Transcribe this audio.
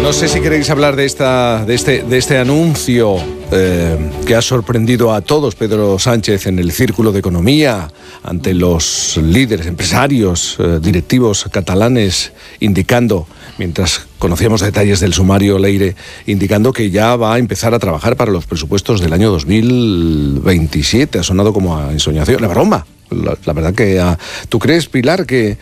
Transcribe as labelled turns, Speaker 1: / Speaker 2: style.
Speaker 1: No sé si queréis hablar de este anuncio que ha sorprendido a todos, Pedro Sánchez, en el Círculo de Economía, ante los líderes, empresarios, directivos catalanes, indicando, mientras conocíamos detalles del sumario Leire, indicando que ya va a empezar a trabajar para los presupuestos del año 2027. Ha sonado como a ensoñación, la broma. La verdad que... ¿Tú crees, Pilar, que